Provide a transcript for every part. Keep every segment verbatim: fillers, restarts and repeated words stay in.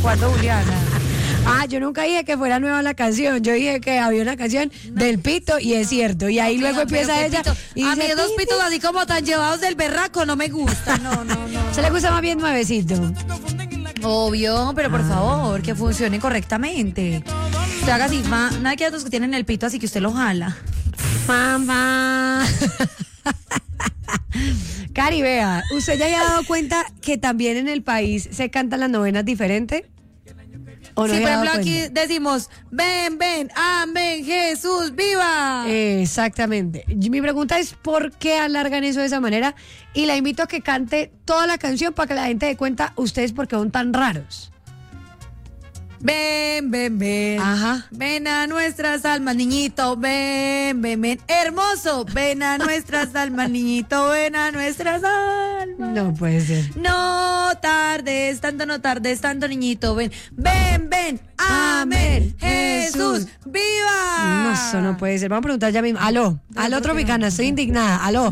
cuándo, Juliana? Ah, yo nunca dije que fuera nueva la canción. Yo dije que había una canción no. del pito y es cierto. Y ahí no, luego empieza ella. Pito. Y a dice, mí dos pitos así como tan llevados del berraco no me gusta. No, no, no. ¿Se le gusta más bien nuevecito? Obvio, pero por ah. favor, que funcione correctamente. Usted haga así, ma, nada que otros que tienen el pito así que usted lo jala. Mamá. Cari, vea, ¿usted ya se ha dado cuenta que también en el país se cantan las novenas diferentes? ¿O no sí, por ejemplo, aquí decimos, ven, ven, amén, Jesús, viva. Exactamente. Mi pregunta es, ¿por qué alargan eso de esa manera? Y la invito a que cante toda la canción para que la gente dé cuenta ustedes por qué son tan raros. Ven, ven, ven. Ajá. Ven a nuestras almas, niñito. Ven, ven, ven. Hermoso. Ven a nuestras almas, niñito. Ven a nuestras almas. No puede ser. No tardes, tanto no tardes, tanto niñito. Ven, ven, ven. Amén. Jesús, Jesús. ¡Viva! No, eso no puede ser. Vamos a preguntar ya mismo. Aló. No, Aló, Tropicana. Estoy indignada. Aló.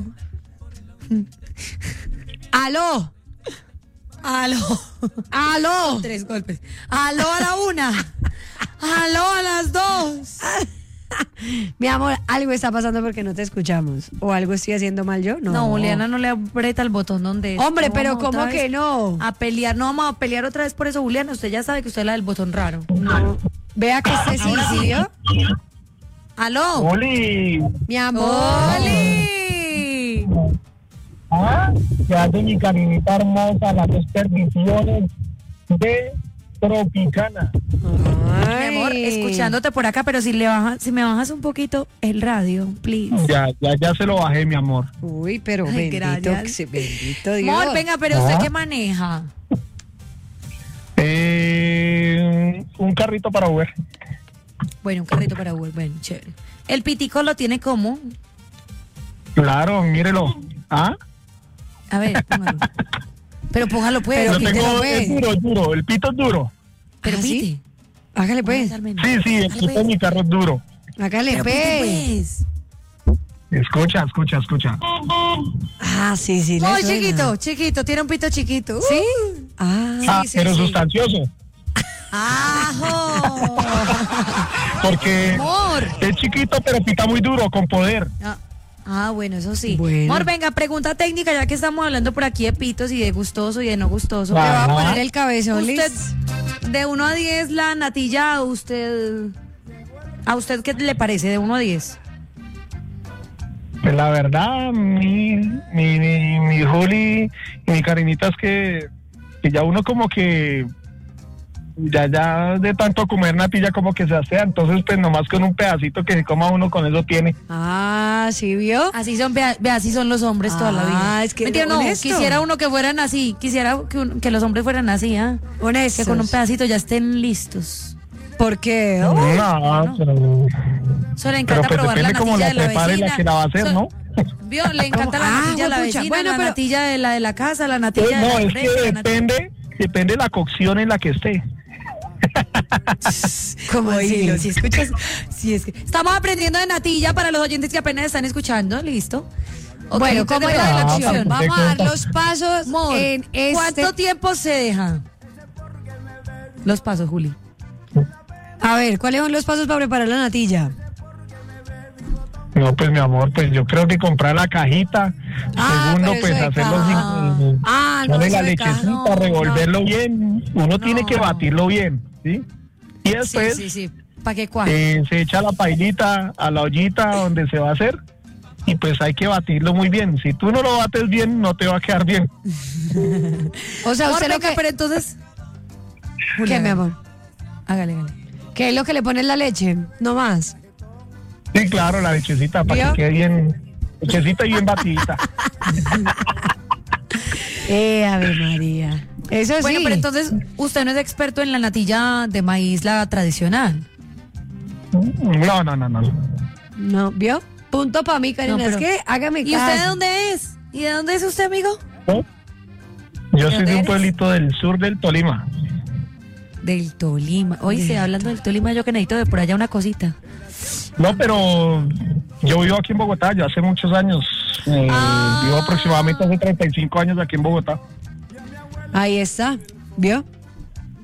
Aló. Aló. Aló. Tres golpes. Aló a la una. Aló a las dos. Mi amor, algo está pasando porque no te escuchamos. ¿O algo estoy haciendo mal yo? No, no Juliana no le aprieta el botón donde... Hombre, no, pero ¿cómo que no? A pelear, no vamos a pelear otra vez por eso, Juliana. Usted ya sabe que usted es la del botón raro. No. Vea que este sí, ¿sí vio? Aló. Oli. Mi amor. Oli. Ah, que hace mi carinita hermosa, las dos perdiciones de Tropicana. Ay. Mi amor, escuchándote por acá, pero si le bajas, si me bajas un poquito el radio, please. Ya, ya, ya se lo bajé, mi amor. Uy, pero Ay, bendito, bendito Dios. Amor, venga, pero ¿usted ¿Ah? qué maneja? Eh, un carrito para Uber. Bueno, un carrito para Uber, bueno, chévere. ¿El pitico lo tiene como? Claro, mírelo. ¿Ah? A ver, póngalo. Pero póngalo pues. Pero tengo, pues. Es duro, es duro, el pito es duro. Pero ¿Ah, sí? Hágale pues. Sí, sí, el pito de mi carro es duro. Hágale pues. Escucha, escucha, escucha. Ah, sí, sí. Muy chiquito, chiquito, tiene un pito chiquito. ¿Sí? Uh. Ah, ah sí, sí, pero sí. sustancioso. ¡Ajo! Porque Amor. Es chiquito, pero pita muy duro, con poder. Ah. Ah, bueno, eso sí. Bueno. Amor, venga, pregunta técnica, ya que estamos hablando por aquí de pitos y de gustoso y de no gustoso. Le va a poner el cabezón, usted, de uno a diez, la natilla, usted, ¿a usted qué le parece de uno a diez? Pues la verdad, mi, mi, mi, mi Juli y mi carinita es que, que ya uno como que... Ya, ya de tanto comer natilla como que se asea, entonces pues nomás con un pedacito que se coma uno con eso tiene. Ah, ¿sí vio? Así son, vea, vea así son los hombres ah, toda la vida. Ah, es que mentira, no, quisiera uno que fueran así, quisiera que, un, que los hombres fueran así, ¿ah? ¿eh? Honestos. Que con un pedacito ya estén listos. ¿Por qué? Oh, no, no, pero... Eso le encanta pero, pues, probar la natilla la de la vecina. La que la va a hacer, so, ¿no? Vio, le encanta la ah, natilla de la vecina, bueno, la pero... natilla de la de la casa, la natilla pues, de no, la es empresa, que la depende, natilla... depende de la cocción en la que esté. ¿Cómo así? Si escuchas, si es que estamos aprendiendo de natilla para los oyentes que apenas están escuchando, listo. Okay, bueno, ¿cómo es la acción? Vamos a dar los pasos. Amor, en este... ¿cuánto tiempo se deja? Los pasos, Juli. A ver, ¿cuáles son los pasos para preparar la natilla? No, pues mi amor, pues yo creo que comprar la cajita. Ah, segundo, pues hacerlo sin, ah, no, poner la lechecita, no, revolverlo no. bien. Uno no. tiene que batirlo bien, ¿sí? Y después sí, sí, sí. ¿Para qué cuaje? Eh, se echa la pailita a la ollita donde se va a hacer y pues hay que batirlo muy bien. Si tú no lo bates bien, no te va a quedar bien. O sea, usted lo que... pero entonces... ¿Qué, Julia, mi amor? Hágale, hágale. ¿Qué es lo que le pone en la leche? No más. Sí, claro, la lechecita, para que quede bien, lechecita y bien batidita. Eh, Ave María. Eso sí. Bueno, pero entonces, usted no es experto en la natilla de maíz, la tradicional. No, no, no, no. No, ¿vio? Punto para mí, Karina. No, pero... Es que hágame caso. ¿Y usted de dónde es? ¿Y de dónde es usted, amigo? ¿No? Yo soy de un pueblito del sur del Tolima. Del Tolima. Oye, hablando del Tolima, yo que necesito de por allá una cosita. No, pero yo vivo aquí en Bogotá, ya hace muchos años. Eh, ah. Vivo aproximadamente hace treinta y cinco años aquí en Bogotá. Ahí está, ¿vio?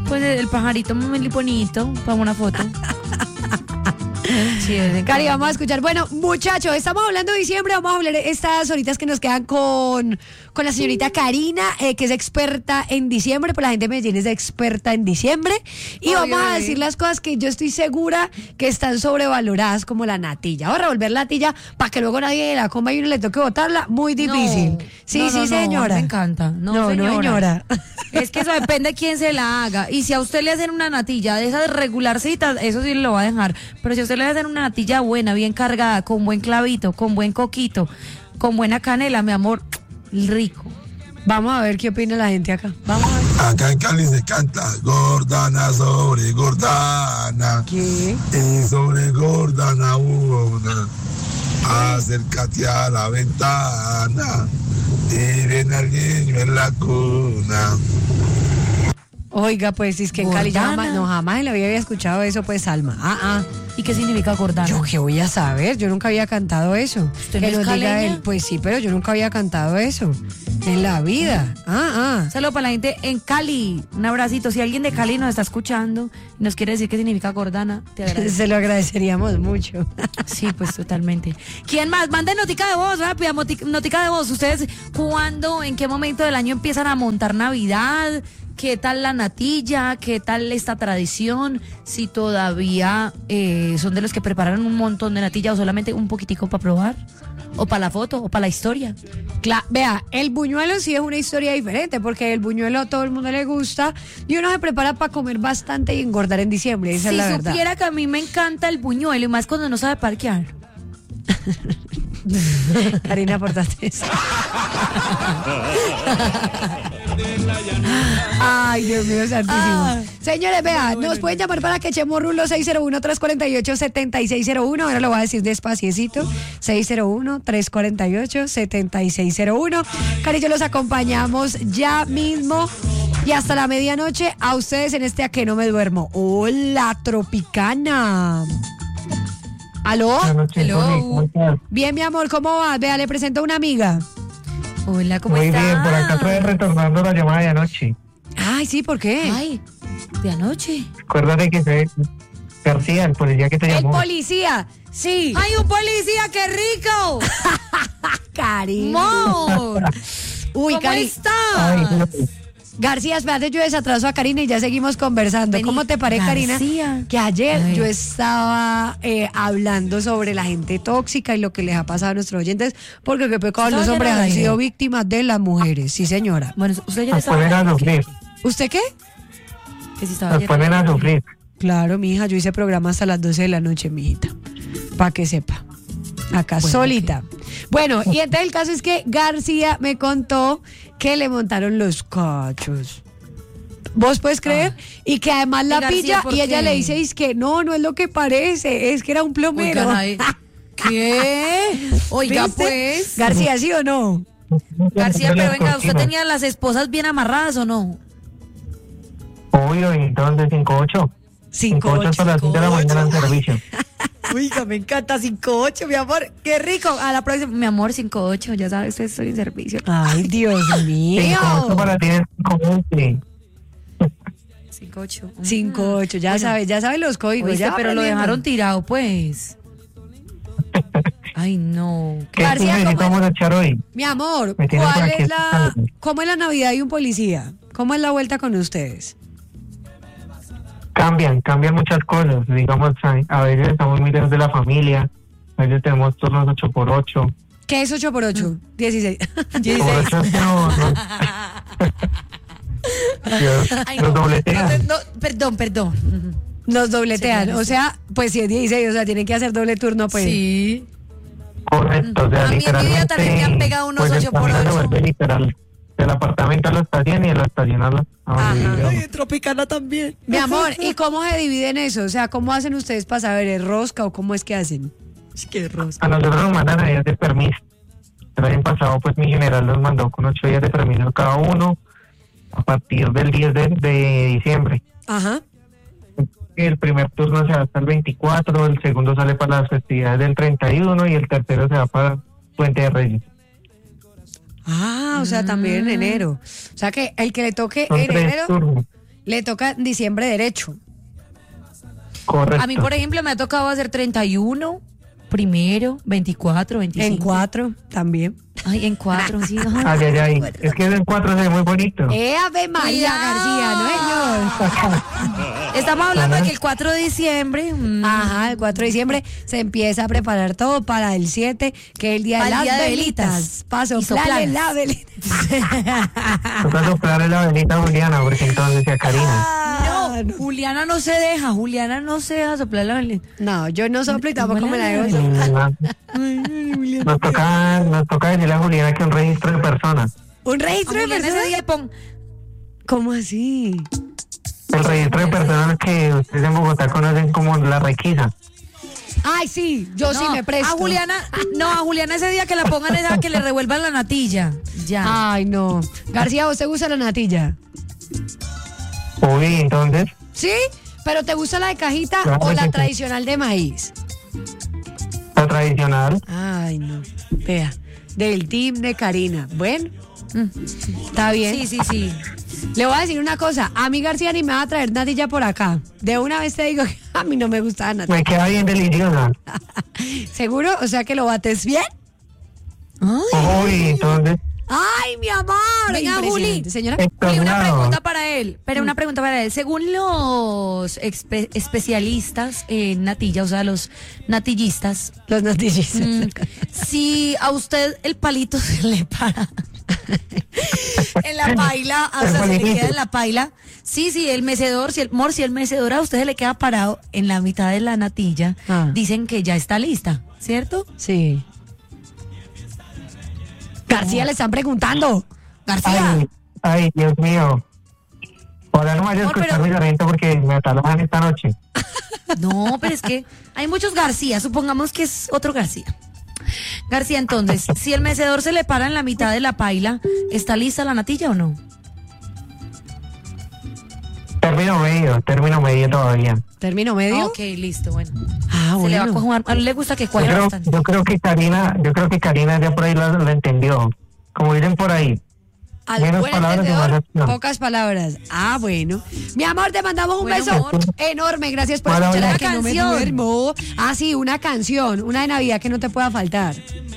Pues el pajarito muy bonito, para una foto. Sí, Cari, vamos a escuchar. Bueno, muchachos, estamos hablando de diciembre. Vamos a hablar estas horitas que nos quedan con, con la señorita Karina, eh, que es experta en diciembre. Pues la gente de Medellín es experta en diciembre. Y Obvio, vamos a bebé. decir las cosas que yo estoy segura que están sobrevaloradas, como la natilla. Vamos a revolver la natilla para que luego nadie la coma y uno le toque botarla. Muy difícil. No, sí, no, sí, no, no, señora. me encanta. No, no, señora. no, señora. Es que eso depende de quién se la haga. Y si a usted le hacen una natilla de esas regularcitas, eso sí lo va a dejar. Pero si a usted le hacen una natilla buena, bien cargada, con buen clavito, con buen coquito, con buena canela, mi amor, rico. Vamos a ver qué opina la gente acá. Vamos a ver. Acá en Cali se canta Gordana sobre Gordana. ¿Qué? Y sobre Gordana una. Acércate a la ventana y ven al niño en la cuna. Oiga, pues es que en Cali yo Gordana. jamás, no, jamás en la vida había escuchado eso, pues, Alma. Ah, ah. ¿Y qué significa gordana? Yo qué voy a saber, yo nunca había cantado eso. ¿Usted Que no es nos diga caleña? él, pues sí, pero yo nunca había cantado eso en la vida. Ah, ah. Saludos para la gente en Cali. Un abracito. Si alguien de Cali nos está escuchando y nos quiere decir qué significa gordana, te agradezco. Se lo agradeceríamos mucho. Sí, pues totalmente. ¿Quién más? Manden notica de voz, rápida, moti- notica de voz. ¿Ustedes cuándo, en qué momento del año empiezan a montar Navidad? ¿Qué tal la natilla? ¿Qué tal esta tradición? Si todavía eh, son de los que preparan un montón de natilla o solamente un poquitico para probar. O para la foto, o para la historia. Cla- vea, el buñuelo sí es una historia diferente, porque el buñuelo a todo el mundo le gusta y uno se prepara para comer bastante y engordar en diciembre, esa Si es la verdad. supiera que a mí me encanta el buñuelo y más cuando no sabe parquear. Karina, aportaste eso. Ay, Dios mío, santísimo. Ah. Señores, vea, nos pueden llamar para que echemos rulo seis cero uno, tres cuatro ocho, siete seis cero uno. Ahora lo voy a decir despaciecito. seis cero uno, tres cuatro ocho, siete seis cero uno. Cari, yo los acompañamos ya mismo y hasta la medianoche a ustedes en este A Que No Me Duermo. Hola, Tropicana. ¿Aló? Buenas noches, Hello. Juli, ¿cómo estás? Bien, mi amor, ¿cómo vas? Vea, le presento a una amiga. Hola, ¿cómo Muy estás? bien, por acá estoy retornando la llamada de anoche. Ay, sí, ¿por qué? Ay, de anoche. Acuérdate que soy García, el policía que te El llamó. policía, sí. ¡Ay, un policía, qué rico! Cari. ¡Mor! Uy, ¿Cómo Cari. estás? Ay, fíjate. García, espérate, yo desatraso a Karina y ya seguimos conversando. Vení, ¿Cómo te parece, Karina? García. Que ayer Ay. yo estaba eh, hablando sobre la gente tóxica y lo que les ha pasado a nuestros oyentes, porque qué pecado, ¿Estaba los ayer hombres al han aire? sido víctimas de las mujeres. Sí, señora. Bueno, usted ya Nos estaba... ponen a sufrir, ¿Usted qué? Que si estaba nos ayer. ponen a sufrir. Claro, mi hija, yo hice programa hasta las doce de la noche, mi hijita. Para que sepa. Acá, Bueno, solita. Bueno, y entonces el caso es que García me contó que le montaron los cachos. ¿Vos puedes creer? Y que además la ¿Y García pilla por y ella qué? le dice es que no, no es lo que parece, es que era un plomero. Oigan, ahí. ¿Qué? Oiga, ¿Viste? pues. García, ¿sí o no? García, pero venga, ¿usted Cortinas. tenía las esposas bien amarradas o no? Obvio, entonces cinco ocho. cinco ocho hasta las cinco de la mañana en servicio. Oiga, me encanta cinco ocho, mi amor. Qué rico. A la próxima. Mi amor, cinco ocho, ya sabes, estoy en servicio. Ay, Dios mío. cinco ocho para ti es cinco veinte. cinco ocho. cinco ocho, ya Bueno, sabes, ya sabes los códigos. Oíste, ya pero lo aprendiendo. dejaron tirado, pues. Ay, no. ¿Qué García, ¿cómo necesitamos echar hoy? Mi amor, Me tienen por ¿cuál aquí es la, escuchando. ¿cómo es la Navidad de un policía? ¿Cómo es la vuelta con ustedes? Cambian, cambian muchas cosas. Digamos, a, a veces estamos muy lejos de la familia, a veces tenemos turnos ocho por ocho. ¿Qué es ocho por ocho? dieciséis. Por ocho no, no. Ay, Los no, dobletean. no, perdón, perdón. Nos dobletean. Señores. O sea, pues si es dieciséis, o sea, tienen que hacer doble turno, pues. Sí. Correcto, o sea, A mí en mi vida literalmente. también me han pegado unos pues, ocho por el camino se ocho. vuelve literal. Del apartamento a la estación y de la estación a la. a donde Ajá. vivimos. Tropicana también. Mi amor, ¿y cómo se dividen eso? O sea, ¿cómo hacen ustedes para saber? ¿Es rosca o cómo es que hacen? Qué rosca. A nosotros nos mandan días de permiso. El año pasado, pues mi general nos mandó con ocho días de permiso cada uno a partir del diez de, de diciembre. Ajá. El primer turno se va hasta el veinticuatro, el segundo sale para las festividades del treinta y uno y el tercero se va para Puente de Reyes. Ah, o sea, también en enero. O sea que el que le toque Son en tres enero, turnos. le toca en diciembre derecho. Correcto. A mí, por ejemplo, me ha tocado hacer treinta y uno, primero, veinticuatro, veinticinco. En cuatro también. Ay, en cuatro, sí. No. Ay, ay, ay. Es que en cuatro se ve muy bonito. ¡Eh, Ave María García! ¿No, señor? Estamos hablando de que el cuatro de diciembre. mm, Ajá, el cuatro de diciembre se empieza a preparar todo para el siete, que es el día de Para las el día de velitas. velitas. Paso, Y soplarlas. la velita. Toca soplarle la velita a Juliana, porque entonces se Karina. Ah, No, Juliana no se deja, Juliana no se deja soplar la velita. No, yo no soplo y tampoco me la dejo Y soplar. Nos, nos toca, nos toca decirle a Juliana que un registro de personas. Un A registro de Juliana ese personas. día le pon- ¿Cómo así? El registro de personas que ustedes en Bogotá conocen como la requisa. Ay, sí, yo sí No, me presto. A Juliana, no, a Juliana ese día que la pongan es a que le revuelvan la natilla. Ya. Ay, no. García, ¿vos te gusta la natilla? Uy, entonces, ¿Sí? ¿Pero te gusta la de cajita Claro o que la sí. tradicional de maíz? la tradicional. Ay, no. Vea, del team de Karina. Bueno, está bien. Sí, sí, sí. Le voy a decir una cosa. A mí García ni me va a traer natilla por acá. De una vez te digo que a mí no me gusta la natilla. Me queda bien deliciosa. ¿Seguro? O sea que lo bates bien. Uy, entonces, ¡Ay, mi amor! Venga, Juli. Impresionante. Señora, Y una extraordinario. pregunta para él, pero una pregunta para él. Según los espe- especialistas en natilla, o sea, los natillistas, los natillistas. mm, si a usted el palito se le para en la paila, o sea, se le queda en la paila, sí, sí, el mecedor, si el mor, si el mecedor a usted se le queda parado en la mitad de la natilla, Ah. dicen que ya está lista, ¿cierto? Sí. García, le están preguntando. García. ay, ay, Dios mío. Ahora no me vaya a Amor, escuchar pero- mi garganta porque me atalojan esta noche. No, pero es que hay muchos García, supongamos que es otro García. García, entonces, si el mecedor se le para en la mitad de la paila, ¿está lista la natilla o no? Término medio, término medio todavía. ¿Término medio? Ok, listo, bueno. Ah, Se le va a bueno. conjugar. A él le gusta que Yo cuadre creo, bastante. yo creo que Karina, yo creo que Karina ya por ahí lo, lo entendió. Como dicen por ahí. Al Menos buen palabras y entendedor, más acción. pocas palabras. Ah, bueno. Mi amor, te mandamos un Bueno, beso amor. enorme. Gracias por Para escuchar hablar. a que no me Canción. duermo. Ah, sí, una canción. Una de Navidad que no te pueda faltar.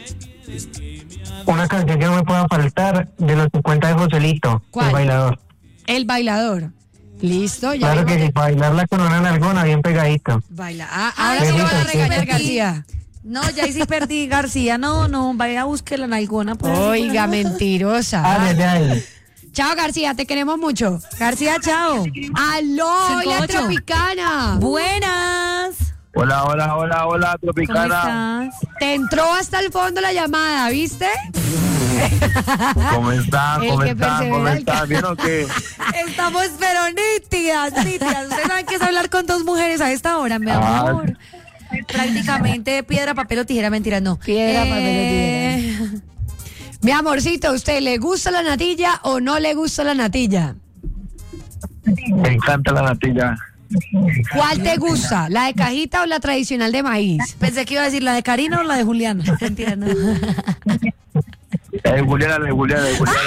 Una canción que no me pueda faltar de los cincuenta de Joselito, ¿Cuál? el bailador. El bailador. Listo, ya Claro que vimos sí, bailarla con una nalgona bien pegadito. Baila. Ah, Ay, ahora sí sí, lo van a sí, regañar, sí. García. No, ya ahí sí perdí, García. No, no, vaya a buscar la nalgona. por ahí. Oiga, mentirosa. Ay, ay, ay. Chao, García, te queremos mucho. García, chao. ¡Aló, Cinco, la ocho. Tropicana! Buenas. Hola, hola, hola, hola, ¿Cómo Tropicana. estás? Te entró hasta el fondo la llamada, ¿viste? ¿Cómo están? El ¿Cómo que están? persevera ¿Cómo alcanza. están? ¿Bien o qué? Estamos pero nítidas, nítidas. Ustedes saben que es hablar con dos mujeres a esta hora, mi Ah. amor. Prácticamente piedra, papel o tijera, mentira, no. Piedra, papel o Eh, Mi amorcito, ¿a usted le gusta la natilla o no le gusta la natilla? Me encanta la natilla. ¿Cuál te gusta? ¿La de cajita o la tradicional de maíz? Pensé que iba a decir la de Karina o la de Juliana. Mentira, no. La de Juliana, la de Juliana, la de Juliana.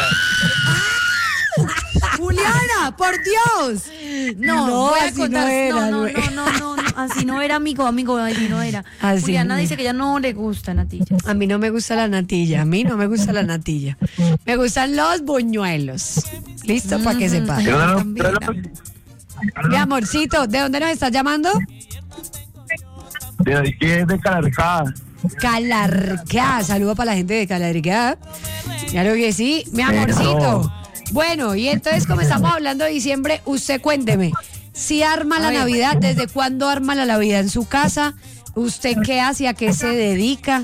Juliana, por Dios. No, No, voy a así no contar. era, No, no, güey. no, no, no, no, así no era, amigo, amigo, así no era. Así Juliana no. dice que ya no le gusta natillas. A mí no me gusta la natilla, a mí no me gusta la natilla. Me gustan los buñuelos. ¿Listo? Para que sepa. Ay, ¿Pero no, también, pero no? también. Mi amorcito, ¿de dónde nos estás llamando? De aquí es de Calarcá. Calarcá. Saludo para la gente de Calarcá. Claro que sí, mi amorcito. Bueno, y entonces como estamos hablando de diciembre, usted cuénteme, si arma la Navidad, ¿desde cuándo arma la Navidad en su casa? ¿Usted qué hace, a qué se dedica?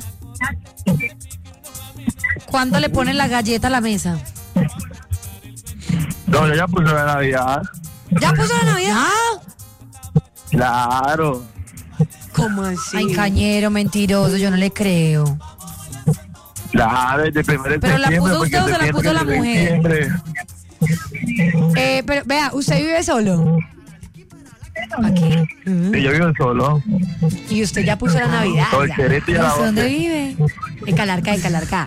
¿Cuándo le ponen la galleta a la mesa? No, yo ya puse la Navidad. ¿Ya puso la Navidad? Claro. ¿Cómo así? Ay, cañero, mentiroso, yo no le creo. Claro, desde primero de ¿Pero la septiembre, puso usted porque o se la septiembre puso la es mujer? diciembre. Eh, pero vea, ¿usted vive solo? Aquí. Sí, yo vivo solo. Y usted ya puso la Navidad. Todo el ya. querete y a la ¿Dónde once. vive? En Calarcá, en Calarcá.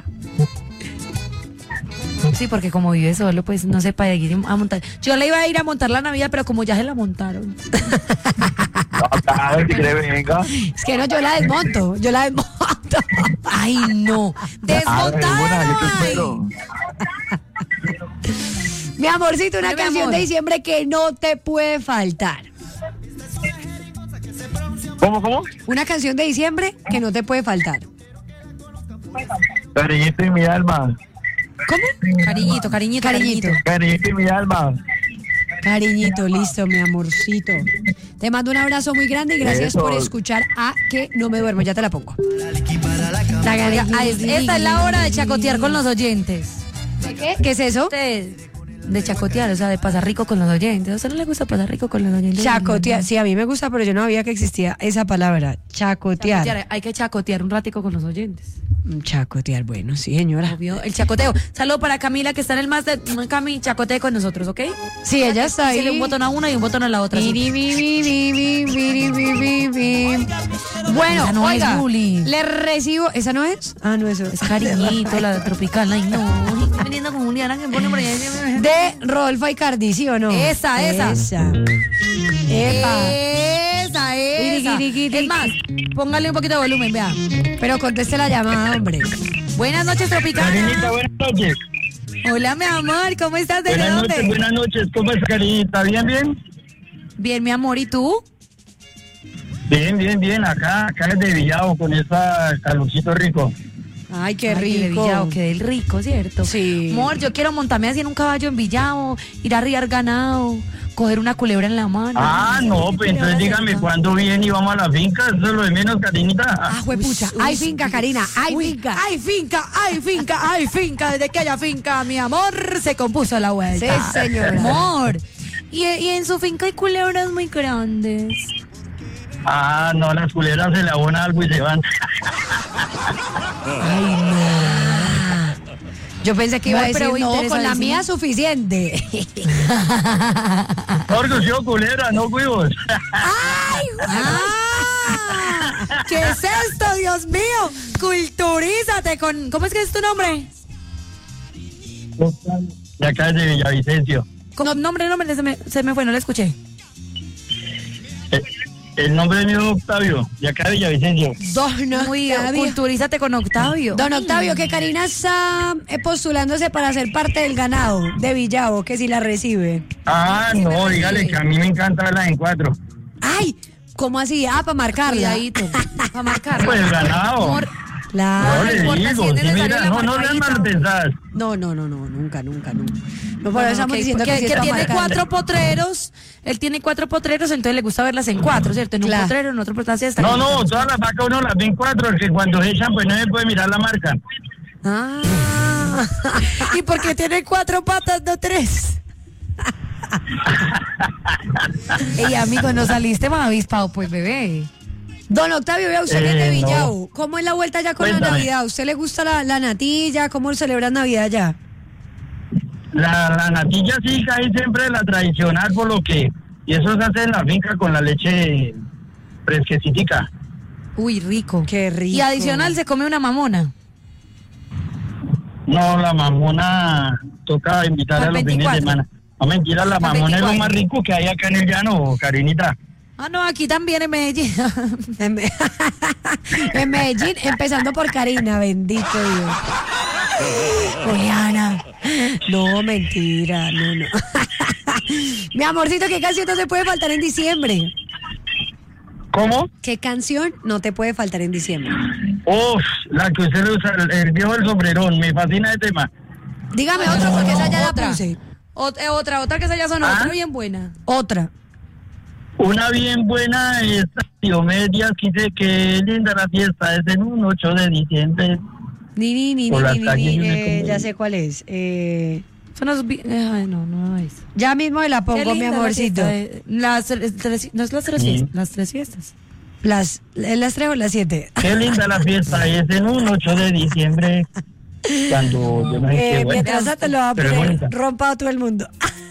Sí, porque como vive solo, pues no se para ir a montar. Yo le iba a ir a montar la Navidad, pero como ya se la montaron. No, claro, si quiere venga. Es que no, yo la desmonto, yo la desmonto. Ay, no. Ah, de buena, yo te Desmontada. espero. Mi amorcito, una Ay, mi canción amor. de diciembre que no te puede faltar. ¿Cómo, cómo? Una canción de diciembre que no te puede faltar. Cariñito en mi alma. ¿Cómo? Cariñito, cariñito, Cariñito. cariñito. Cariñito en mi alma. Cariñito, listo, mi amorcito. Te mando un abrazo muy grande y gracias Eso. por escuchar a Que No Me Duermo. Ya te la pongo. La Oiga, gallina. ah, es- esta es la hora de chacotear con los oyentes. ¿Qué? ¿Qué es eso? Usted, de chacotear, o sea, de pasar rico con los oyentes. ¿A usted no le gusta pasar rico con los oyentes? Chacotear. Sí, a mí me gusta, pero yo no sabía que existía esa palabra. Chacotear. Chacotear, hay que chacotear un ratico con los oyentes. Mm, Chacotear, bueno, sí, señora. Obvio, el chacoteo. Saludo para Camila, que está en el máster. Cami, chacotee con nosotros, ¿ok? Sí, ella está ahí. Dile un botón a una y un botón a la otra. así. Biri, bi, bi, bi, biri, bi, bi, bi. Bueno, Esa no es, oiga, Juli. le recibo. ¿Esa no es? Ah, no, eso Es cariñito, la tropical. Ay, no. Estoy viniendo con Juliana que pone por ahí. De Rodolfo Icardi, ¿sí o no? Esa, esa. Esa. Epa. Esa, esa. Iri, iri, iri. Es más, póngale un poquito de volumen, vea. Pero conteste la llamada, hombre. Buenas noches, Carinita, Tropicana. buenas noches. Hola, mi amor, ¿cómo estás? ¿Desde Buenas dónde? noches, buenas noches. ¿Cómo es, Carinita? ¿Bien, bien? Bien, mi amor, ¿y tú? Bien, bien, bien. Acá, acá es de Villavo con esa calorcito rico. Ay, qué Ay, de rico. Villavo, qué del rico, ¿cierto? Sí. Amor, yo quiero montarme así en un caballo en Villavo, ir a riar ganado, coger una culebra en la mano. Ah, no, pues entonces dígame cuándo viene y vamos a la finca. Eso es lo de menos, Carinita. Ah, juepucha. Uy, Hay uy, finca, Karina. Hay Uy, finca. Hay finca, hay finca, hay finca. Desde que haya finca, mi amor, se compuso la vuelta. Sí, señora. Amor. Y, y en su finca hay culebras muy grandes. Ah, no, las culebras se le abona algo y se van. Ay, no. Yo pensé que iba a No, decir, pero no, con la interesadísimo. mía suficiente. Porque yo culebra, no cuivos. ¡Ah! ¿Qué es esto, Dios mío? Culturízate con... ¿Cómo es que es tu nombre? De acá es de Villavicencio. Con nombre, nombre, se me, se me fue, no lo escuché. Eh, El nombre mío es Octavio, de acá de Villavicencio. Don Muy, Octavio. culturízate con Octavio. Don Octavio, que Karina está eh, postulándose para ser parte del ganado de Villavo, que si la recibe. Ah, no, dígale que a mí me encanta verlas en cuatro. ¡Ay! ¿Cómo así? Ah, para marcarla. Cuidadito, para marcar. Pues ganado. Amor, No Claro. le importa digo, si es sí, necesario mira, la no, no le marcadita. mal pensadas. No, no, no, no, nunca, nunca, nunca. No, por no, eso estamos ok, diciendo que, que, sí es que pa' tiene marcarla. cuatro potreros. Él tiene cuatro potreros, entonces le gusta verlas en cuatro, ¿cierto? En Claro. un potrero, en otro potrero. así está. No, no, todas las vacas uno las ve en cuatro, que cuando se echan pues no se puede mirar la marca. Ah. ¿Y por qué tiene cuatro patas, no tres? Ey, amigo, no saliste más avispado, pues, bebé. Don Octavio, vea, usted que es de Eh, no. Villavo. ¿Cómo es la vuelta ya con la Cuéntame. Navidad? ¿Usted le gusta la, la natilla? ¿Cómo celebran Navidad ya? La, la natilla sí cae siempre la tradicional por lo que... Y eso se hace en la finca con la leche fresquecitica. Uy, rico. Qué rico. Y adicional se come una mamona. No, la mamona toca invitar Para a los fines de veinticuatro. semana. No, mentira, la Para mamona es lo veinticuatro. más rico que hay acá en el llano, Karinita. Ah, no, aquí también en Medellín. En, Me- en Medellín, empezando por Karina, bendito Dios. Juliana. No, mentira, no, no. Mi amorcito, ¿qué canción no te puede faltar en diciembre? ¿Cómo? ¿Qué canción no te puede faltar en diciembre? Uf, la que usted le usa, el, el viejo del sombrerón, me fascina el tema. Dígame otra porque esa ya la Otra. puse. Ot- eh, otra, otra que esa ya sonó, ¿Ah? otra bien buena. Otra. Una bien buena es Diomedes, quise que linda la fiesta, es en un ocho de diciembre. Ni, ni, ni, Por ni, las ni, ni, calles, eh, como- ya sé cuál es. Eh, Son las vi- eh, ay, no, no es. ya mismo me la Qué pongo, mi linda la amorcito. fiesta de- Las, tres- tres- no es las tres Sí. fiestas, las tres fiestas. Las, ¿las tres o las siete? Qué linda la fiesta, es en un ocho de diciembre. Cuando yo no sé Eh, qué, bueno. mientras tanto lo va a Pero es poner bonita. rompa a todo el mundo.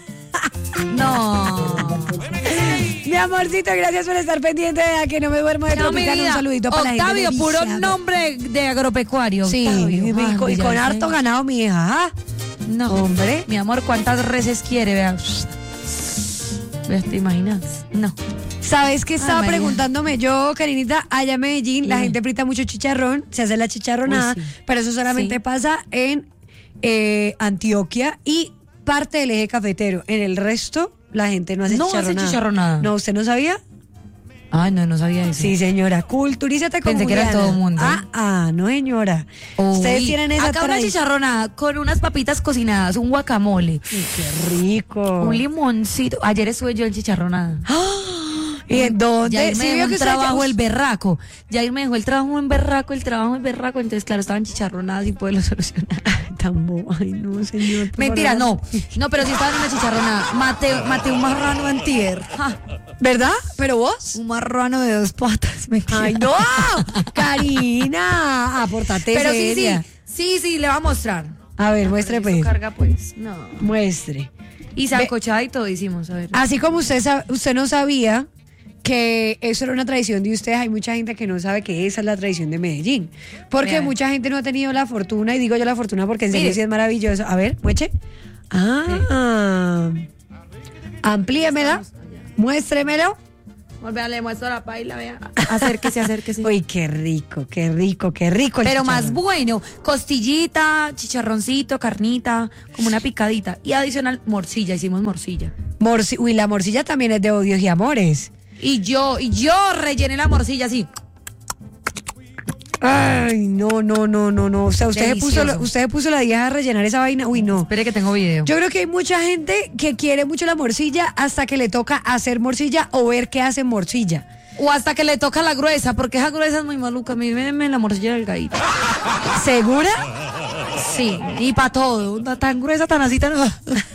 No. Mi amorcito, gracias por estar pendiente de A que no me duermo de No, mi Tropicana. Un vida. saludito para la gente. Octavio, de puro Viciado. nombre de agropecuario. Sí, Octavio. y, y Ay, con, y ya con sé. harto ganado, mi hija. ¿ah? No, Hombre. Mi amor, ¿cuántas reses quiere? Vea. ¿Ves? ¿Te imaginas? No. ¿Sabes qué estaba María. preguntándome yo, Karinita? Allá en Medellín la Sí. gente frita mucho chicharrón, se hace la chicharronada, Uy, sí. pero eso solamente Sí. pasa en eh, Antioquia y parte del eje cafetero. En el resto, la gente no hace No hace chicharronada. chicharronada. No, ¿usted no sabía? Ay, no, no sabía eso. Sí, señora. Culturízate con Pensé que era en Juliana. todo mundo. Ah, ah, no, señora. Ustedes Uy, tienen esa acá una tradición. chicharronada con unas papitas cocinadas, un guacamole, Uy, qué rico. un limoncito. Ayer estuve yo en chicharronada. ¿Y en dónde? Yair me Sí, dejó vio un que usted- trabajo usted- el berraco. Yair me dejó el trabajo en berraco, el trabajo en berraco. Entonces, claro, estaban chicharronadas sin poderlo solucionar. Tan bobo. Ay, no, señor. por Mentira, favor. no. No, pero sí estaban en una chicharronada. Maté, maté un marrano antier. Ja, ¿Verdad? ¿Pero vos? un marrano de dos patas. Mentira. ¡Ay, no! Karina, apórtate Pero sí, sí. seria. Sí, sí, le va a mostrar. A ver, muestre, Esto pues. carga, pues. No. Muestre. Y sancochada y todo hicimos, a ver. Así como usted, sab- usted no sabía que eso era una tradición de ustedes, hay mucha gente que no sabe que esa es la tradición de Medellín. Porque Vean. mucha gente no ha tenido la fortuna, y digo yo la fortuna porque en serio Mire. sí es maravilloso. A ver, mueche. Ah, amplíemela, muéstremelo. Vea, le muestro la paila, vea. Acérquese, acérquese. Uy, qué rico, qué rico, qué rico. el Pero más chicharrón. bueno, costillita, chicharroncito, carnita, como una picadita. Y adicional, morcilla, hicimos morcilla. Morci- Uy, la morcilla también es de odios y amores. Y yo, y yo rellené la morcilla así. Ay, no, no, no, no, no. O sea, usted se puso, Delicioso. la- usted se puso la vieja a rellenar esa vaina. Uy, no. Espere que tengo video. Yo creo que hay mucha gente que quiere mucho la morcilla hasta que le toca hacer morcilla o ver que hace morcilla. O hasta que le toca la gruesa, porque esa gruesa es muy maluca. Mírenme la morcilla del gallito. ¿Segura? Sí, y para todo. Una tan gruesa, tan así, tan... O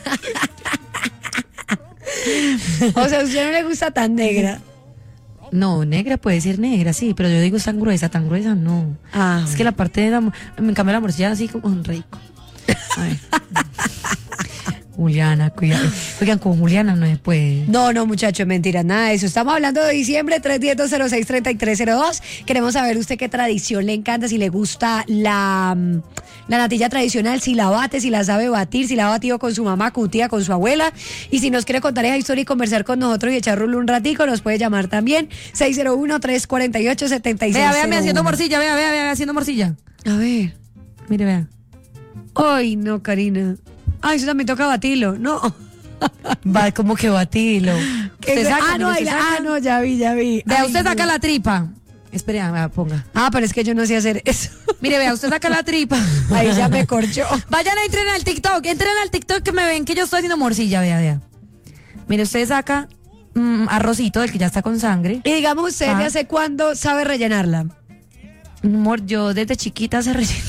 sea, a usted no le gusta tan negra. No, negra puede ser negra, sí, pero yo digo tan gruesa, tan gruesa, no. Ah. Es que la parte de la... mo- me cambia la morcilla así como un rico. A ver. Juliana, cuidado. Oigan, con Juliana no se puede. No, no, muchacho, mentira, nada de eso. Estamos hablando de diciembre, tres uno cero, cero seis, tres tres cero dos. Queremos saber usted qué tradición le encanta, si le gusta la, mm, la natilla tradicional, si la bate, si la sabe batir, si la ha batido con su mamá, con tía, con su abuela. Y si nos quiere contar esa historia y conversar con nosotros y echar rulo un ratico, nos puede llamar también. seis cero uno, tres cuatro ocho, siete seis cero uno. Vea, vea, haciendo morcilla, vea, vea, vea, haciendo morcilla. A ver. Mire, vea. Ay, no, Karina. Ay, eso también toca batirlo. No. Va como que batilo. ¿Qué Usted es? saca, ah, no, mire, ahí usted la- saca. ah, no, ya vi, ya vi. Vea, Ay, usted saca no. la tripa. Espere, vea, ponga. Ah, pero es que yo no sé hacer eso. Mire, vea, usted saca la tripa. Ahí ya me corchó. Vayan, entren al TikTok, entren al TikTok que me ven que yo estoy haciendo morcilla, vea, vea. Mire, usted saca mm, arrocito, el que ya está con sangre. Y digamos, ¿usted Ah. de hace cuándo sabe rellenarla? Amor, yo desde chiquita se rellena.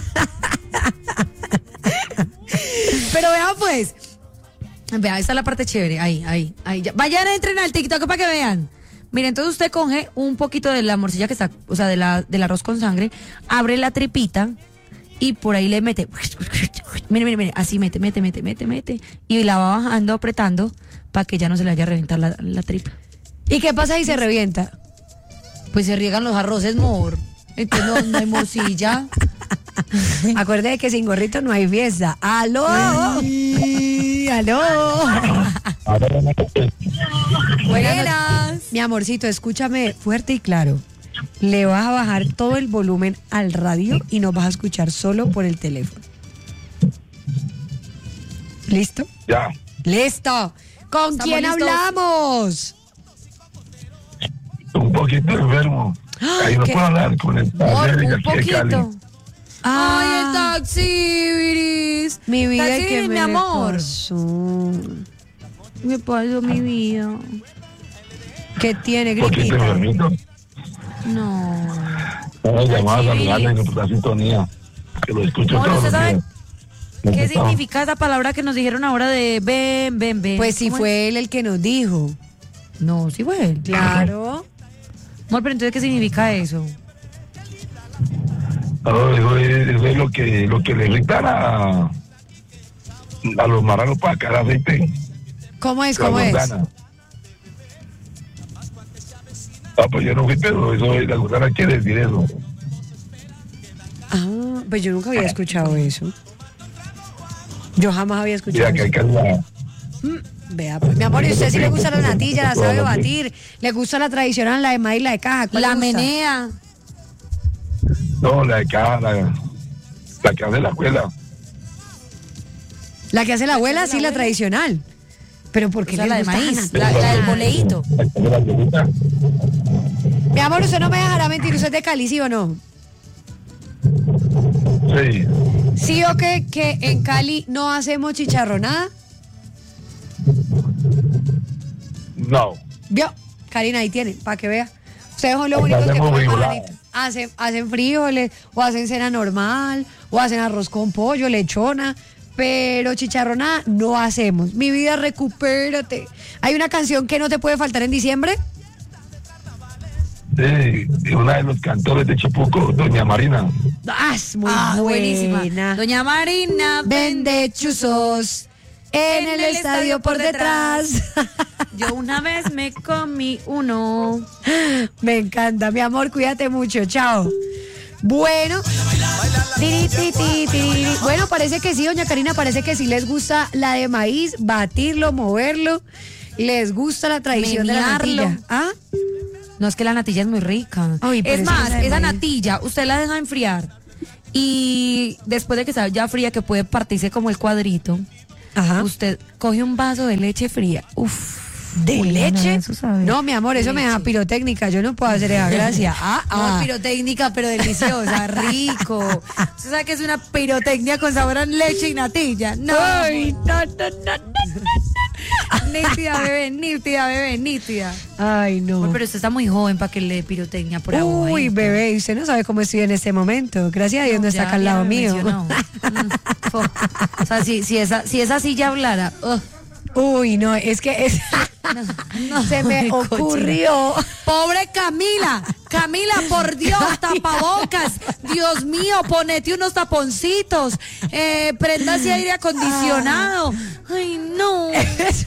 Pero vea pues. Vea, esta es la parte chévere. Ahí, ahí, ahí. Ya. Vayan, entren al TikTok para que vean. Mire, entonces usted coge un poquito de la morcilla que está, o sea, de la, del arroz con sangre, abre la tripita y por ahí le mete. Mire, mire, mire, así mete, mete, mete, mete, mete. Y la va bajando, apretando, para que ya no se le vaya a reventar la, la tripa. ¿Y qué pasa si se revienta? Pues se riegan los arroces, mor. Entonces no, no hay morcilla. Acuerde que sin gorrito no hay fiesta. ¡Aló! Ay, ¡aló! Buenas. Mi amorcito, escúchame fuerte y claro. Le vas a bajar todo el volumen al radio y nos vas a escuchar solo por el teléfono. ¿Listo? Ya. ¡Listo! ¿Con ¿Estamos quién listos? hablamos? Un poquito enfermo. Ahí no ¿Qué? puedo hablar con el Por padre de un aquí de Cali. poquito. Ah, Ay, el taxi, Iris. mi vida, Taxi, ¿y qué mi me amor. pasó? Me pasó mi vida. ¿Qué tiene, Un poquito gritita? enfermito. No. Una llamada Ay, saludable en nuestra sintonía. Que lo escucho Amor, todos ¿usted los sabe días. ¿Qué ¿Cómo está? significa esa palabra que nos dijeron ahora de ven, ven, ven? Pues sí, ¿Cómo fue él el que nos dijo. es? No, sí fue él. Claro. Amor, pero entonces, ¿qué significa eso? No, eso es, eso es lo que lo que le irritan a, a los marranos para sacar aceite. ¿Cómo es? la ¿Cómo es? gusana. Ah, pues yo no fui, pero eso es, la gusana quiere decir eso. Ah, pues yo nunca había escuchado eso. Yo jamás había escuchado Mira que hay eso. que la, Vea, pues, mi amor, ¿y usted sí le gusta la natilla, la sabe batir? ¿Le gusta la tradicional, la de maíz, la de caja? ¿Cuál La le gusta? menea. no, la de acá, la, la que hace la escuela. La que hace la abuela, sí, la tradicional. Pero ¿por qué O sea, le la de gusta maíz, natilla? la, la del boleíto. La que hace la viejita. Mi amor, usted no me dejará mentir, ¿usted es de Cali, sí o no? Sí, ¿Sí o qué? Que en Cali no hacemos chicharronada. no. ¿Vio? Karina, ahí tiene, para que vea. Ustedes son los únicos que Hacemos comen frijolada. marranito. Hacen, hacen frijoles, o hacen cena normal, o hacen arroz con pollo, lechona, pero chicharronada no hacemos. Mi vida, recupérate. Hay una canción que no te puede faltar en diciembre. Sí, y una de los cantores de Chapuco, doña Marina. Ah, es muy Ah, buena. buenísima. Doña Marina Vende chuzos en el estadio por detrás. Yo una vez me comí uno. Me encanta, mi amor, cuídate mucho, chao. Bueno, tiri, ti, ti, tiri. Bueno, parece que sí, doña Karina, parece que sí les gusta la de maíz, batirlo, moverlo. Les gusta la tradición de la Menearlo. natilla. ¿Ah? No, es que la natilla es muy rica. Ay, pero es es que más, esa de esa maíz. natilla, usted la deja enfriar. Y después de que está ya fría, que puede partirse como el cuadrito, Ajá. usted coge un vaso de leche fría. Uf. ¿De Uy, leche? no, eso sabe. No, mi amor, eso me da Leche. pirotécnica. Yo no puedo hacer esa gracia. Ah, No, ah. pirotécnica, pero deliciosa, rico. ¿Usted sabe que es una pirotecnia con sabor a leche y natilla? No. Ay, no, no, no, no. Nítida, bebé, nítida, bebé, nítida. Ay, no. Pero usted está muy joven para que le dé pirotecnia por ahora. Uy, bebé, usted no sabe cómo estoy en este momento. Gracias a Dios no, está acá al lado mío. Mm, fo. O sea, si, si, esa, si esa silla hablara. ugh. Uy, no, es que es- no, se me ay, ocurrió. Pobre Camila, Camila, por Dios, tapabocas, Dios mío, ponete unos taponcitos, eh, prendase aire acondicionado. Ay, no. Eso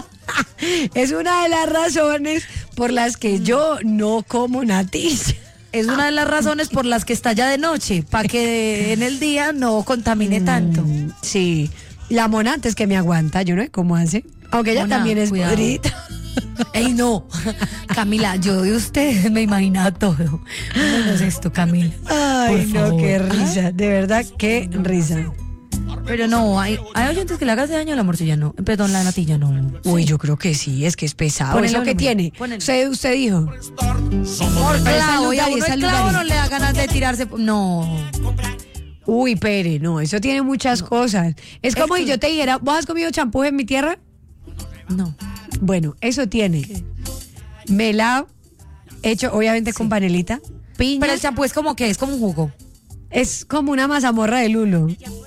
es una de las razones por las que yo no como natilla. Es una de las razones por las que está ya de noche, para que en el día no contamine tanto. Mm, sí, la mona antes que me aguanta, yo no sé cómo hace. Aunque ella Mona, también es cuidado. podrita. Ey, no, Camila, yo de usted me imaginaba todo. No es esto, Camila. Ay, Por no, favor. qué risa, de verdad, qué risa. Pero no, hay, hay oyentes que le hagan daño a la morcilla, no. Perdón, la natilla, no. Uy, yo creo que sí, es que es pesado. Ponele, es lo que ponele, tiene. ponele. Usted, usted dijo. Por clavo, y a lugar, uno ese el clavo lugar. no le da ganas de tirarse. No. Uy, Pere, no, eso tiene muchas cosas. Es como si yo te dijera, ¿vos has comido champú en mi tierra? No. Bueno, eso tiene melado, hecho obviamente con panelita, piña. Pero el champú es como que es como un jugo. Es como una mazamorra de lulo.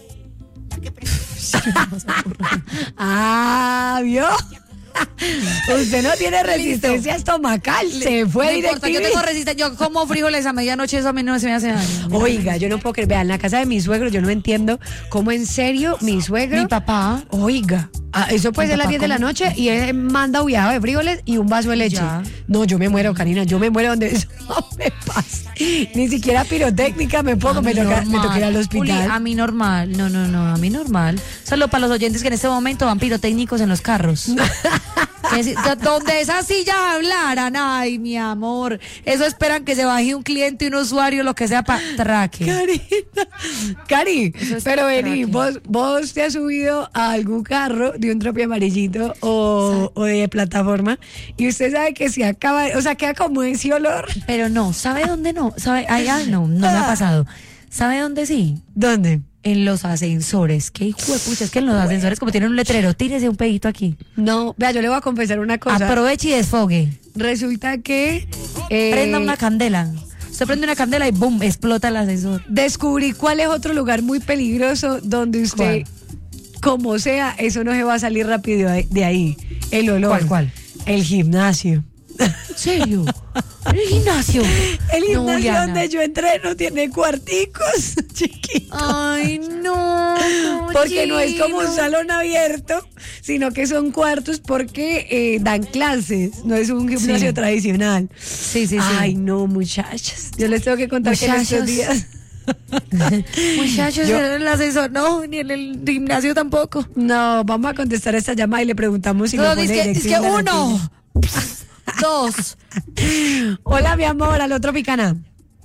Ah, ¿vio? Usted no tiene resistencia estomacal, se fue No importa, yo directito. tengo resistencia. Yo como frijoles a medianoche, eso a mí no se me hace daño. Oiga, yo no puedo creer. Vean, en la casa de mi suegro, yo no entiendo cómo en serio mi suegro. Mi papá. Oiga, ah, eso puede Mi ser las papá diez de la come- noche y él manda huyado de frijoles y un vaso de leche. Ya. No, yo me muero, Karina, yo me muero donde eso no me pasa. Ni siquiera pirotécnica me pongo, A me mí toca, me normal. toca ir al Uli, hospital. a mí normal. No, no, no, a mí normal. Solo para los oyentes que en este momento van pirotécnicos en los carros. Que si- do- donde esas sillas hablaran, ay, mi amor, eso esperan que se baje un cliente, un usuario, lo que sea para traque. Carita. Cari, Eso es pero vení, traque. vos, vos te has subido a algún carro de un tropi amarillito o, o de plataforma y usted sabe que se acaba, o sea, queda como ese olor. Pero no, ¿sabe dónde no? ¿Sabe? Ay, ay, no, no me ha pasado. ¿Sabe dónde sí? ¿Dónde? En los ascensores. Qué hijo de pucha, es que en los ascensores como tienen un letrero, tírese un pedito aquí. No, vea, yo le voy a confesar una cosa. Aproveche y desfogue. Resulta que eh, Prenda una candela. Usted prende una candela y boom, explota el ascensor. descubrí cuál es otro lugar muy peligroso donde usted, como sea, eso no se va a salir rápido de de ahí. El olor. ¿Cuál, cuál? El gimnasio. ¿En serio? ¿El gimnasio? El No, gimnasio Juliana. donde yo entreno tiene cuarticos chiquitos. Ay, no. Porque no es como un Chino. salón abierto, sino que son cuartos porque eh, dan clases. No es un gimnasio Sí. tradicional. Sí, sí, sí. Ay, no, muchachas. Yo les tengo que contar que en estos Muchachos. días. Muchachos, Yo- en el ascensor no, ni en el gimnasio tampoco. No, vamos a contestar esta llamada y le preguntamos si No, nos pone dice que, directo dice en la uno, noticia. dos. Hola, mi amor, aló, Tropicana.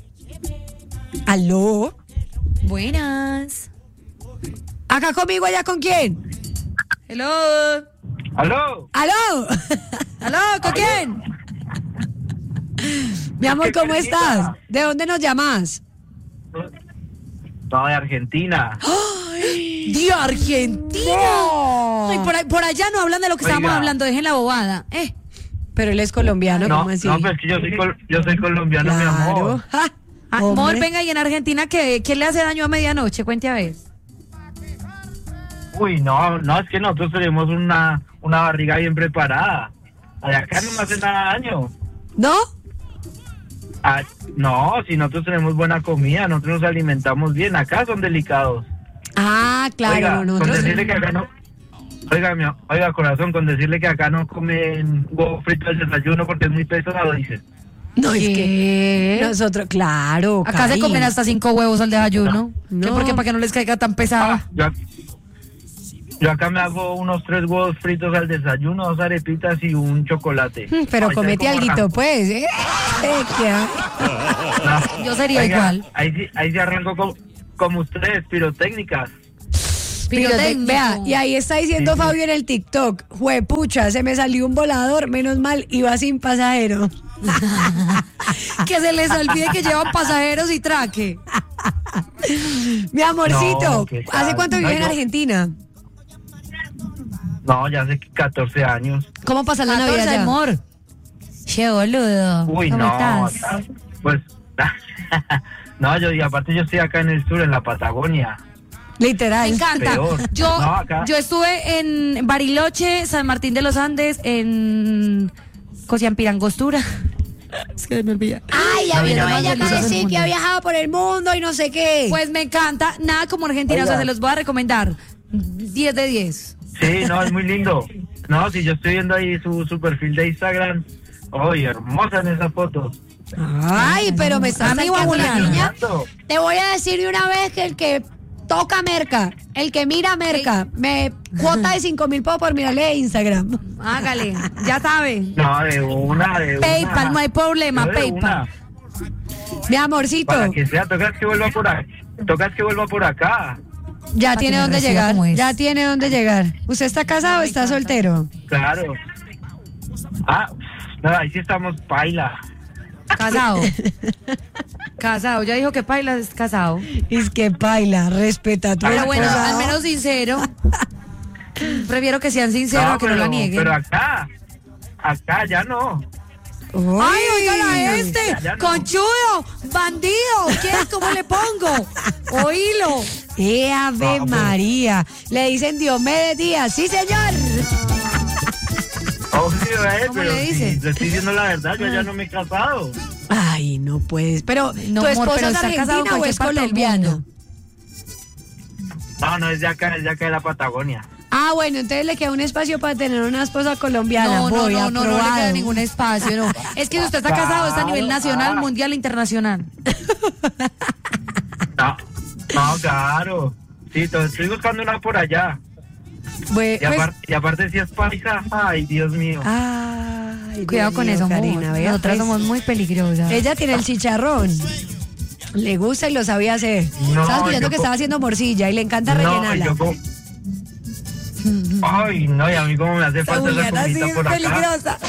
Aló. Buenas. Acá conmigo, allá con quién. Hello. ¿Aló? Aló. ¿Aló? ¿Con quién? Mi amor, ¿Qué ¿cómo Carlita? estás? ¿De dónde nos llamas? No, de Argentina. De Argentina. No. Ay, por, ahí- por allá no hablan de lo que Oiga. estábamos hablando, dejen la bobada. Eh. Pero él es colombiano, No, ¿cómo así? no, pero es que yo soy, col- yo soy colombiano, mi Claro. amor. Ja, Amor, hombre. venga, y en Argentina, ¿qué, ¿qué le hace daño a medianoche? Cuente a ver. Uy, no, no, es que nosotros tenemos una, una barriga bien preparada. De acá no me hace nada daño. ¿No? Ah, no, si nosotros tenemos buena comida, nosotros nos alimentamos bien. Acá son delicados. Ah, claro, Oiga, no, nosotros. con decirle que acá no... Oiga, mi, oiga, corazón, con decirle que acá no comen huevo frito al desayuno porque es muy pesado, dice. No, es que ¿Qué? nosotros, claro. Acá se Cari. comen hasta cinco huevos al desayuno. No. ¿Qué? ¿Por qué? Para que no les caiga tan pesado. Ah, yo, yo acá me hago unos tres huevos fritos al desayuno, dos arepitas y un chocolate. Mm, Pero Ay, comete ¿sabes cómo alguito, arranco? pues. ¿eh? Eh, ¿qué hay? No. Yo sería Oiga, igual. Ahí sí, ahí sí arranco como, como ustedes, pirotécnicas. Pirotécnico. Vea, y ahí está diciendo Fabio en el TikTok, juepucha, se me salió un volador, menos mal, iba sin pasajero. Que se les olvide que llevan pasajeros y traque. Mi amorcito, No, ¿qué ¿hace tal? cuánto vive No, en yo- Argentina? No, ya hace catorce años. ¿Cómo pasa la catorce, Navidad allá? amor. Che, boludo. Uy, ¿Cómo no. estás? acá, Pues, no, yo, y aparte yo estoy acá en el sur, en la Patagonia. Literal. Me encanta. Peor. Yo, No, acá. yo estuve en Bariloche, San Martín de los Andes, en Cosiampirangostura. Es que me olvida. Ay, No, a mí ya no no vaya me a acuerdo. decir que ha viajado por el mundo y no sé qué. Pues me encanta, nada como Argentina, o sea, Oiga. se los voy a recomendar. diez de diez. Sí, no, es muy lindo. No, si yo estoy viendo ahí su, su perfil de Instagram. Oye, hermosa en esas fotos. Ay, pero me está Amigo sacando la Juliana. niña. Tanto. Te voy a decir de una vez que el que toca merca, el que mira merca, me cuota de cinco mil pesos por mirarle Instagram. Hágale, ya sabe. No, de una, de una. PayPal, no hay problema, Yo de PayPal. una. Mi amorcito, Para que sea, tocas que vuelva por acá. Tocas que vuelva por acá. ya Para tiene que me dónde reciba llegar, como es. ya tiene dónde llegar. ¿Usted está casado o está soltero? Claro. Ah, no, ahí sí estamos paila. Casado. Casado, ya dijo que Paila es casado. Es que baila, respeta a tu Pero bueno, esposa. al menos sincero. Prefiero que sean sinceros a que no pero, la nieguen. pero acá, acá ya no. Uy. ¡Ay, oigan a este! ya no. ¡Conchudo! ¡Bandido! ¿Quieres cómo le pongo? ¡Oílo! ¡Eh, Ave No, pero- María! Le dicen Diomedes Díaz. ¡Sí, señor! Obvio, eh, ¿Cómo pero le dice? si le estoy diciendo la verdad, yo ya no me he casado. Ay, no puedes. Pero, No, ¿tu amor, esposa pero es está casado en argentina o cualquier es parte del colombiana? mundo. No, no, es de acá, es de acá de la Patagonia. Ah, bueno, entonces le queda un espacio para tener una esposa colombiana. No, no, Voy, no, no, no le aprobado. queda ningún espacio, no. Es que si usted está casado, está a nivel Claro, nacional, claro. mundial, internacional. No, no, claro. Sí, to- estoy buscando una por allá. Bue- Y, apar- pues- y aparte si es paisa, ay, Dios mío. Ay, Cuidado Dios con mío, eso, Karina. amor. Vea, Nosotras pues, somos muy peligrosas. ella tiene el chicharrón. Le gusta y lo sabía hacer. No, Estaba escuchando yo que co- estaba haciendo morcilla y le encanta No, rellenarla. yo como... Ay, no, y a mí como me hace Esa falta esa Juliana sí comidita es por acá. peligrosa.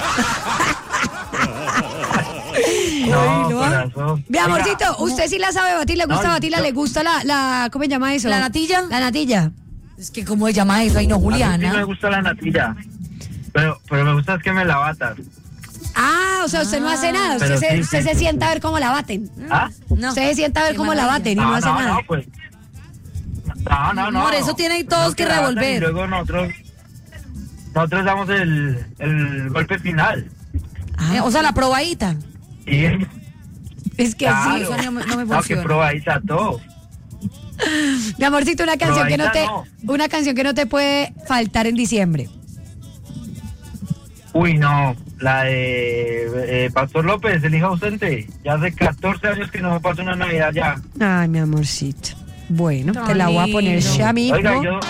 No, Ay, no. corazón. Mi Oiga, amorcito, usted sí la sabe batir, le gusta No, batirla, yo- le gusta la, la, ¿cómo se llama eso? ¿La natilla? La natilla. Es que, ¿cómo se llama eso? Ay, no, a mí sí me Juliana. gusta la natilla. Pero, pero me gusta es que me la batas. Ah, o sea, usted no hace nada, usted, Pero se, sí, usted sí, se sí. sienta a ver cómo la baten. ¿Ah? No. Usted se sienta a ver Qué cómo la maravilla. baten y no, hace no, nada. no, pues. No, no, no. Amor, eso tienen todos No, que la baten revolver. Y luego nosotros, nosotros damos el, el golpe final. Eh, o sea, la probadita. Y Es que claro, sí. eso no me- no me que funciona. probadita todo. Mi amorcito, una canción que no te, Probadita una canción que no te puede faltar en diciembre. Uy, no, la de eh, Pastor López, el hijo ausente. Ya hace catorce años que no me pasa una Navidad ya. Ay, mi amorcito. Bueno, Tan te la voy a poner lindo. ya mismo. Oiga, yo,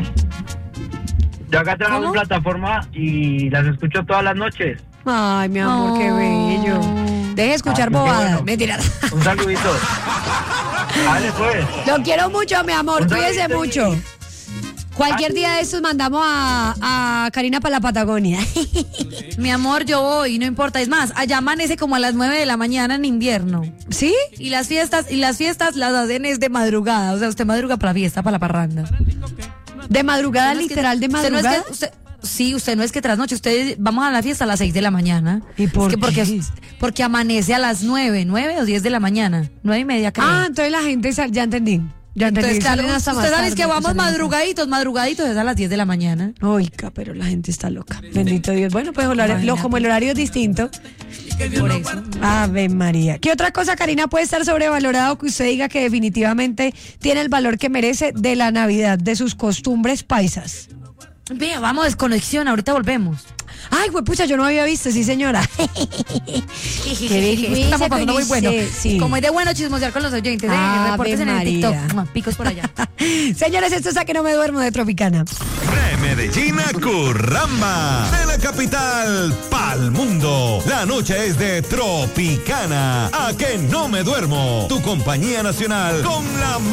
yo acá trabajo ¿Cómo? en plataforma y las escucho todas las noches. Ay, mi amor, qué Oh. bello. Deje de escuchar Ah, qué bobadas. bueno. Mentira. Un saludito. Dale, pues. Lo quiero mucho, mi amor. Un Cuídese saludito mucho. y- Cualquier Ay. día de estos mandamos a, a Karina para la Patagonia. Mi amor, yo voy, no importa. Es más, allá amanece como a las nueve de la mañana en invierno. ¿Sí? Y las fiestas, y las fiestas las hacen es de madrugada. O sea, usted madruga para la fiesta, para la parranda. De madrugada, Usted no es que- literal, de usted no es madrugada. que- usted- sí, usted no es que trasnoche, usted vamos a la fiesta a las seis de la mañana. ¿Y por Es que porque, qué? porque amanece a las nueve, nueve o diez de la mañana, nueve y media creo. Ah, entonces la gente sal- ya entendí. Ya entendí. Entonces, claro, salen hasta más usted sabe tarde, que vamos salen hasta- madrugaditos, madrugaditos, es a las diez de la mañana. Oiga, pero la gente está loca. Bendito Dios. Bueno, pues horario- lo- como el horario es distinto. Por eso. Ave María. ¿Qué otra cosa, Karina, puede estar sobrevalorado que usted diga que definitivamente tiene el valor que merece de la Navidad, de sus costumbres paisas? Vea, vamos, desconexión, ahorita volvemos. Ay, pues pucha, yo no había visto, sí, señora. Qué vergüenza Estamos pasando con muy bueno. usted, sí. Como es de bueno chismosear con los oyentes, eh, Ave reportes en el María. TikTok. Mua, Picos por allá. Señores, esto es A Que No Me Duermo de Tropicana. De Medellín a Curramba, de la capital pa'l mundo. La noche es de Tropicana. A Que No Me Duermo, tu compañía nacional con la